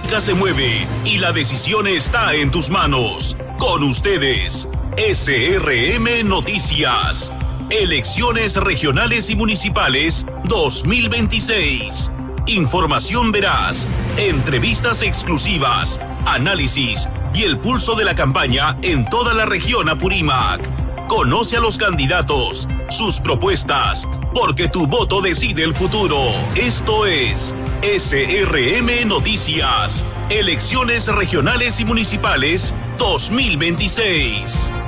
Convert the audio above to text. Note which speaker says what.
Speaker 1: política se mueve y la decisión está en tus manos. Con ustedes, SRM Noticias. Elecciones regionales y municipales 2026. Información veraz, entrevistas exclusivas, análisis y el pulso de la campaña en toda la región Apurímac. Conoce a los candidatos, sus propuestas, porque tu voto decide el futuro. Esto es SRM Noticias. Elecciones regionales y municipales 2026.